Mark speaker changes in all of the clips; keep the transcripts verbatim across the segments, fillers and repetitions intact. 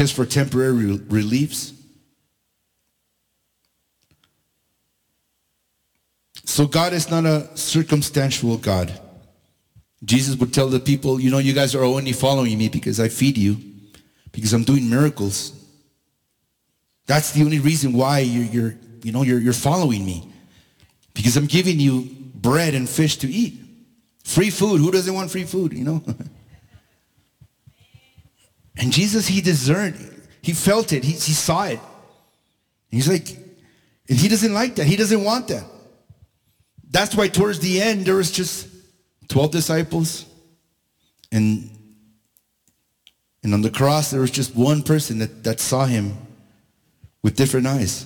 Speaker 1: just for temporary reliefs. So God is not a circumstantial God. Jesus would tell the people, you know, you guys are only following me because I feed you, because I'm doing miracles. That's the only reason why you're, you're you know, you're, you're following me, because I'm giving you bread and fish to eat. Free food. Who doesn't want free food, you know? And Jesus, he discerned, he felt it, he, he saw it. He's like, and he doesn't like that. He doesn't want that. That's why towards the end, there was just twelve disciples. And, and on the cross, there was just one person that, that saw him with different eyes.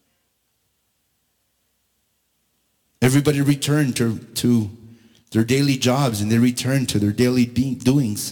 Speaker 1: Everybody returned to, to their daily jobs, and they returned to their daily be- doings.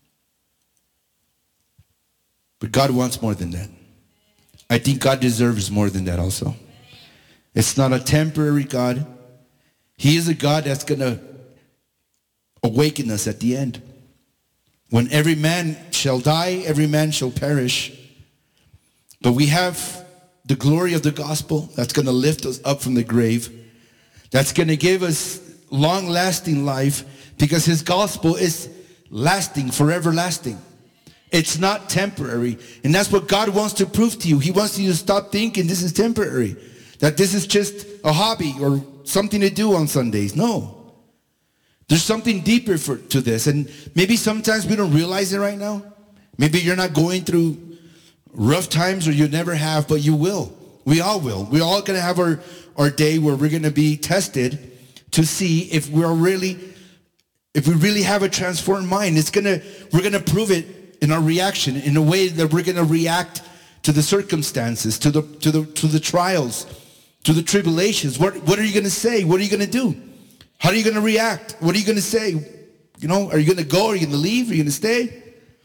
Speaker 1: But God wants more than that. I think God deserves more than that also. It's not a temporary God. He is a God that's going to awaken us at the end. When every man shall die, every man shall perish. But we have the glory of the gospel that's going to lift us up from the grave. That's going to give us long-lasting life, because his gospel is lasting, forever lasting. It's not temporary. And that's what God wants to prove to you. He wants you to stop thinking this is temporary, that this is just a hobby or something to do on Sundays. No. There's something deeper for, to this. And maybe sometimes we don't realize it right now. Maybe you're not going through rough times, or you never have, but you will. We all will. We're all going to have our, our day where we're going to be tested to see if we're really, if we really have a transformed mind. It's going to, we're going to prove it in our reaction, in a way that we're going to react to the circumstances, to the, to the, to the trials, to the tribulations. What, what are you going to say? What are you going to do? How are you going to react? What are you going to say? You know, are you going to go? Are you going to leave? Are you going to stay?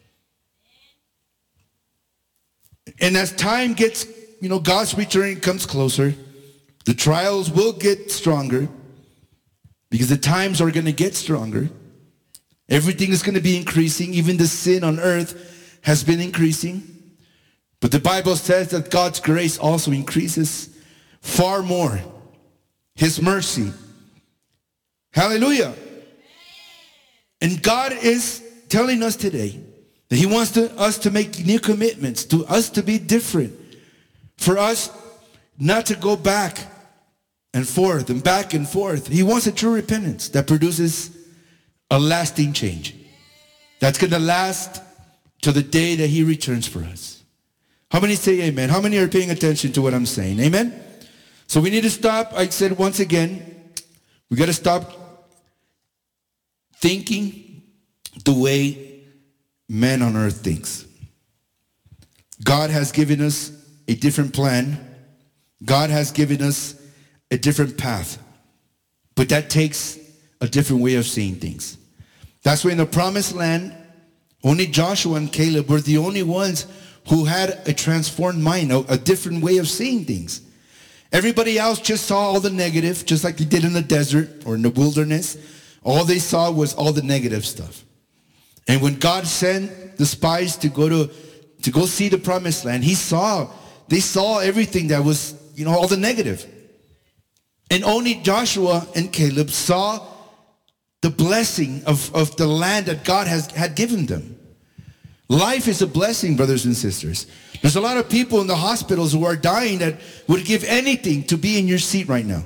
Speaker 1: And as time gets, you know, God's return comes closer, the trials will get stronger, because the times are going to get stronger. Everything is going to be increasing. Even the sin on earth has been increasing. But the Bible says that God's grace also increases far more. His mercy. Hallelujah. And God is telling us today that he wants to, us to make new commitments, to us to be different, for us not to go back and forth and back and forth. He wants a true repentance that produces a lasting change that's going to last to the day that he returns for us. How many say amen? How many are paying attention to what I'm saying? Amen? So we need to stop. I said once again, we got to stop thinking the way man on earth thinks. God has given us a different plan. God has given us a different path. But that takes a different way of seeing things. That's why in the promised land, only Joshua and Caleb were the only ones who had a transformed mind, a, a different way of seeing things. Everybody else just saw all the negative, just like they did in the desert or in the wilderness. All they saw was all the negative stuff. And when God sent the spies to go to, to go see the promised land, he saw, they saw everything that was, you know, all the negative. And only Joshua and Caleb saw the blessing of, of the land that God has had given them. Life is a blessing, brothers and sisters. There's a lot of people in the hospitals who are dying that would give anything to be in your seat right now.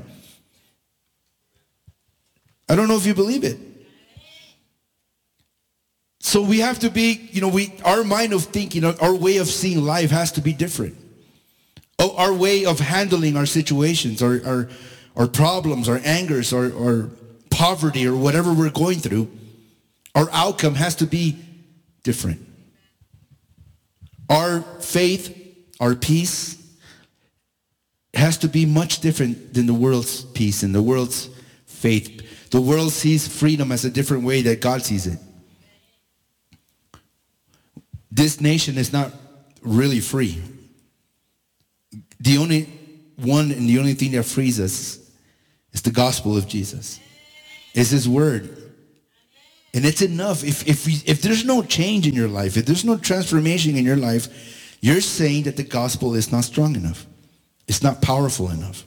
Speaker 1: I don't know if you believe it. So we have to be, you know, we our mind of thinking, our way of seeing life has to be different. Oh, our way of handling our situations, our our, our problems, our angers, our, our poverty, or whatever we're going through, our outcome has to be different. Our faith, our peace, has to be much different than the world's peace and the world's faith. The world sees freedom as a different way that God sees it. This nation is not really free. The only one and the only thing that frees us is the gospel of Jesus. It's his word. And it's enough. If if we, if there's no change in your life, if there's no transformation in your life, You're saying that the gospel is not strong enough. It's not powerful enough.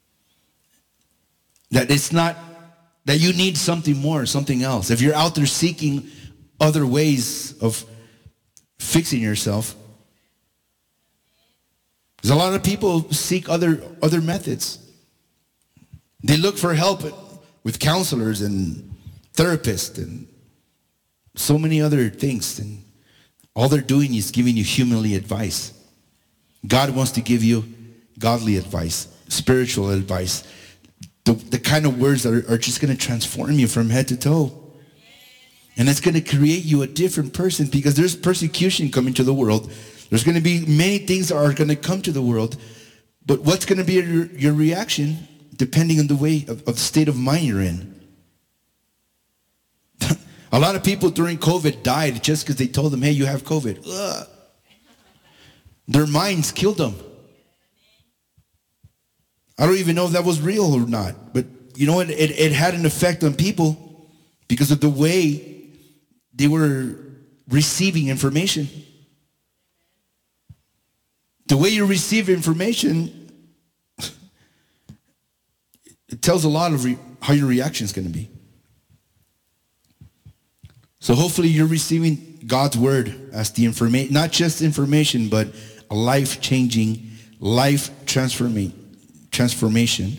Speaker 1: That it's not, that you need something more, something else. If you're out there seeking other ways of fixing yourself, there's a lot of people seek other, other methods. They look for help with counselors and therapists and so many other things. And all they're doing is giving you humanly advice. God wants to give you godly advice, spiritual advice, the, the kind of words that are, are just going to transform you from head to toe. And it's going to create you a different person, because there's persecution coming to the world. There's going to be many things that are going to come to the world. But what's going to be your, your reaction depending on the way of, of the state of mind you're in? A lot of people during COVID died just because they told them, hey, you have COVID. Ugh. Their minds killed them. I don't even know if that was real or not. But you know what? It, it had an effect on people because of the way they were receiving information. The way you receive information, it tells a lot of re- how your reaction is going to be. So hopefully you're receiving God's word as the information, not just information, but a life-changing, life transforming transformation.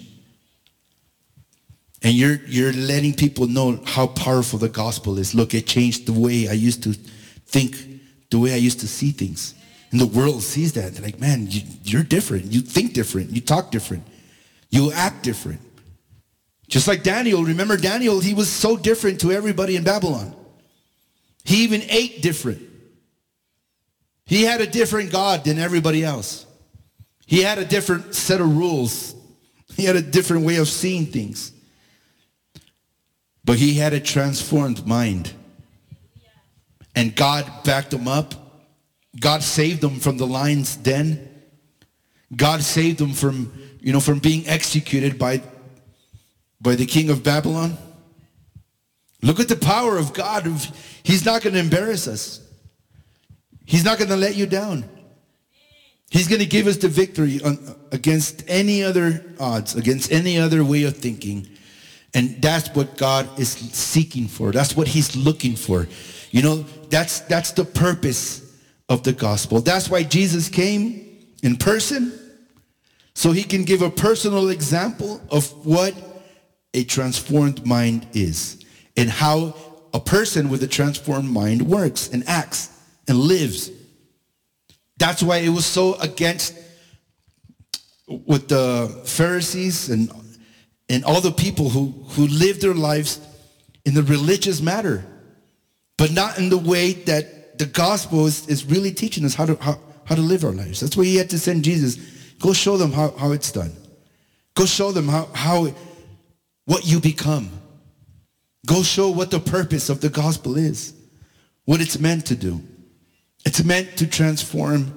Speaker 1: And you're you're letting people know how powerful the gospel is. Look, it changed the way I used to think, the way I used to see things. And the world sees that. They're like, man, you, you're different. You think different. You talk different. You act different. Just like Daniel. Remember Daniel, he was so different to everybody in Babylon. He even ate different. He had a different God than everybody else. He had a different set of rules. He had a different way of seeing things. But he had a transformed mind. And God backed him up. God saved him from the lion's den. God saved him from, you know, from being executed by, by the king of Babylon. Look at the power of God. He's not going to embarrass us. He's not going to let you down. He's going to give us the victory on, against any other odds, against any other way of thinking. And that's what God is seeking for. That's what he's looking for. You know, that's that's the purpose of the gospel. That's why Jesus came in person, so he can give a personal example of what a transformed mind is and how a person with a transformed mind works and acts and lives. That's why it was so against with the Pharisees and and all the people who, who lived their lives in the religious matter, but not in the way that the gospel is, is really teaching us how to how, how to live our lives. That's why he had to send Jesus. Go show them how, how it's done. Go show them how, how what you become. Go show what the purpose of the gospel is, what it's meant to do. It's meant to transform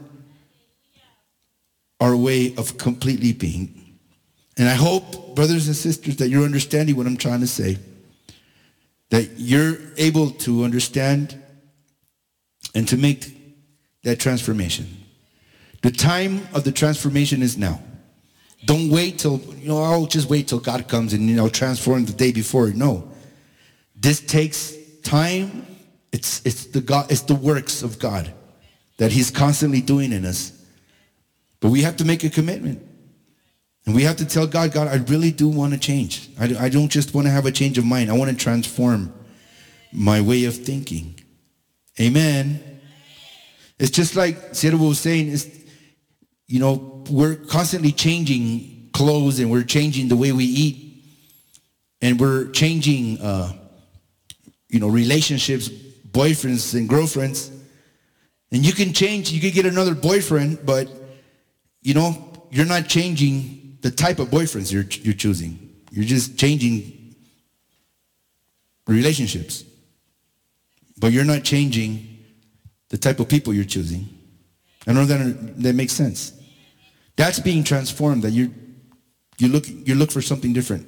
Speaker 1: our way of completely being. And I hope, brothers and sisters, that you're understanding what I'm trying to say. That you're able to understand and to make that transformation. The time of the transformation is now. Don't wait till, you know, I'll just wait till God comes and, you know, transform the day before. No. This takes time. It's it's the God, it's the works of God that he's constantly doing in us. But we have to make a commitment. And we have to tell God, God, I really do want to change. I, I don't just want to have a change of mind. I want to transform my way of thinking. Amen. It's just like Sierra was saying, is, you know, we're constantly changing clothes and we're changing the way we eat. And we're changing, uh, you know, relationships, boyfriends and girlfriends. And you can change, you could get another boyfriend, but, you know, you're not changing the type of boyfriends you're you're choosing. You're just changing relationships. But you're not changing the type of people you're choosing. I don't know that that makes sense. That's being transformed, that you you look you look for something different.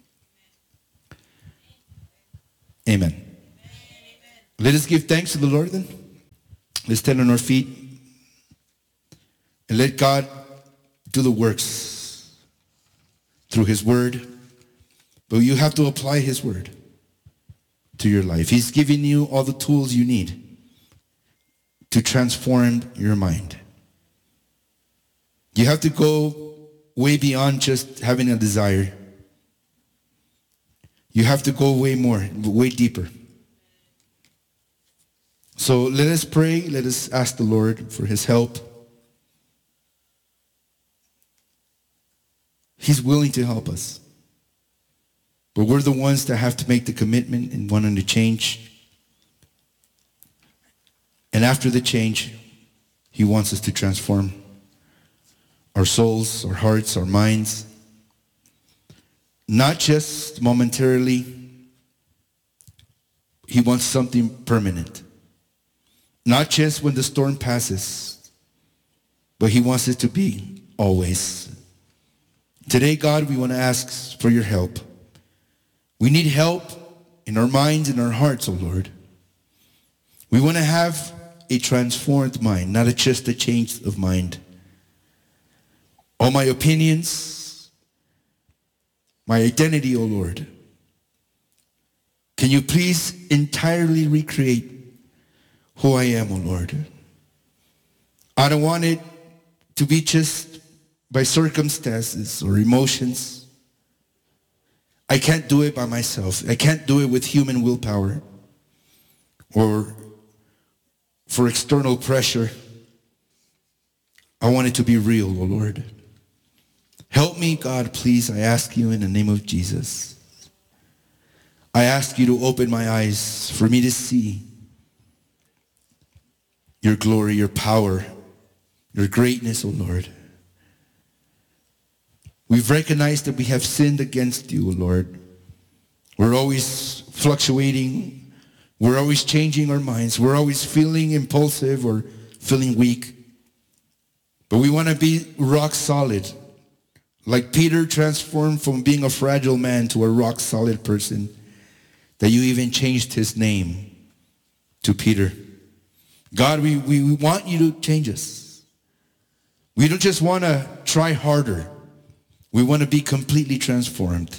Speaker 1: Amen. Amen. Let us give thanks to the Lord then. Let's stand on our feet. And let God do the works through his word. But you have to apply his word to your life. He's giving you all the tools you need to transform your mind. You have to go way beyond just having a desire. You have to go way more, way deeper. So let us pray. Let us ask the Lord for his help. He's willing to help us. But we're the ones that have to make the commitment and wanting to change. And after the change, he wants us to transform our souls, our hearts, our minds. Not just momentarily. He wants something permanent. Not just when the storm passes, but he wants it to be always. Today, God, we want to ask for your help. We need help in our minds and our hearts, oh Lord. We want to have a transformed mind, not a, just a change of mind. All my opinions, my identity, oh Lord. Can you please entirely recreate who I am, oh Lord? I don't want it to be just by circumstances or emotions. I can't do it by myself. I can't do it with human willpower or for external pressure. I want it to be real, oh Lord. Help me, God, please, I ask you in the name of Jesus. I ask you to open my eyes for me to see your glory, your power, your greatness, oh Lord. We've recognized that we have sinned against you, O Lord. We're always fluctuating. We're always changing our minds. We're always feeling impulsive or feeling weak. But we want to be rock solid. Like Peter transformed from being a fragile man to a rock solid person, that you even changed his name to Peter. God, we, we want you to change us. We don't just want to try harder. We want to be completely transformed.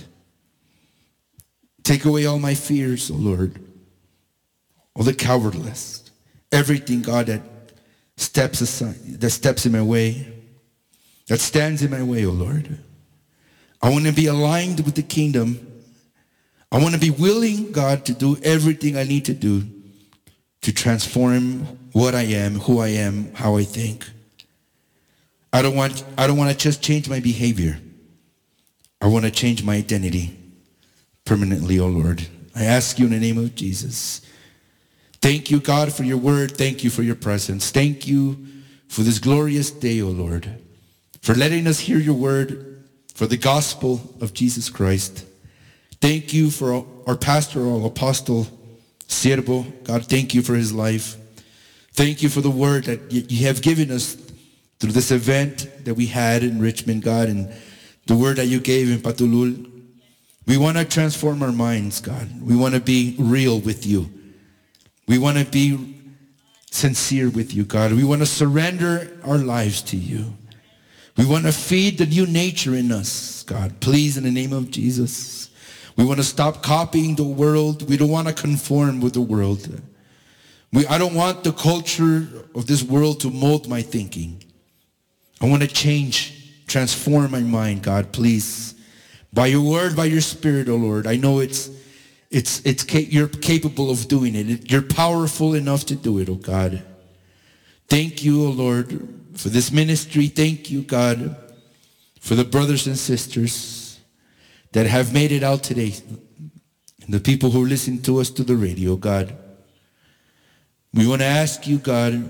Speaker 1: Take away all my fears, O Lord. All the cowardice. Everything, God, that steps aside, that steps in my way, that stands in my way, O Lord. I want to be aligned with the kingdom. I want to be willing, God, to do everything I need to do to transform what I am, who I am, how I think. I don't want, I don't want to just change my behavior. I want to change my identity permanently, O Lord. I ask you in the name of Jesus. Thank you, God, for your word. Thank you for your presence. Thank you for this glorious day, O Lord, for letting us hear your word, for the gospel of Jesus Christ. Thank you for our pastoral apostle, Siervo. God, thank you for his life. Thank you for the word that you have given us through this event that we had in Richmond, God, and the word that you gave in Patulul. We want to transform our minds, God. We want to be real with you. We want to be sincere with you, God. We want to surrender our lives to you. We want to feed the new nature in us, God. Please, in the name of Jesus. We want to stop copying the world. We don't want to conform with the world. We, I don't want the culture of this world to mold my thinking. I want to change. Transform my mind, God, please. By your word, by your spirit, oh Lord. I know it's, it's, it's, you're capable of doing it. You're powerful enough to do it, oh God. Thank you, oh Lord, for this ministry. Thank you, God, for the brothers and sisters that have made it out today. And the people who listen to us to the radio, God. We want to ask you, God,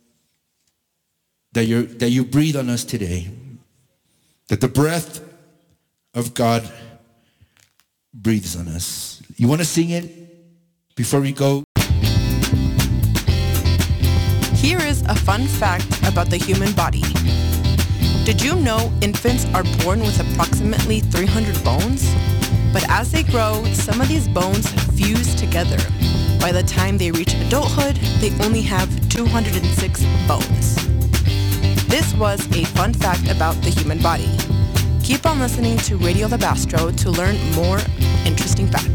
Speaker 1: that, you're, that you breathe on us today. That the breath of God breathes on us. You want to sing it before we go?
Speaker 2: Here is a fun fact about the human body. Did you know infants are born with approximately three hundred bones? But as they grow, some of these bones fuse together. By the time they reach adulthood, they only have two hundred six bones. This was a fun fact about the human body. Keep on listening to Radio Labastro to learn more interesting facts.